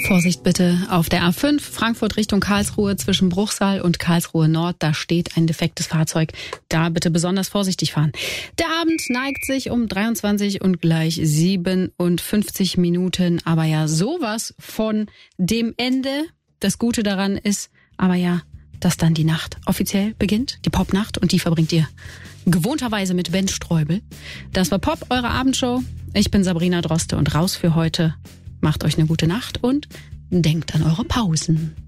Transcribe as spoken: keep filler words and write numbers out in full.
Vorsicht bitte auf der A fünf, Frankfurt Richtung Karlsruhe zwischen Bruchsal und Karlsruhe Nord. Da steht ein defektes Fahrzeug. Da bitte besonders vorsichtig fahren. Der Abend neigt sich um dreiundzwanzig und gleich siebenundfünfzig Minuten. Aber ja, sowas von dem Ende. Das Gute daran ist aber ja, dass dann die Nacht offiziell beginnt. Die Popnacht, und die verbringt ihr gewohnterweise mit Ben Streubel. Das war Pop, eure Abendshow. Ich bin Sabrina Droste und raus für heute. Macht euch eine gute Nacht und denkt an eure Pausen.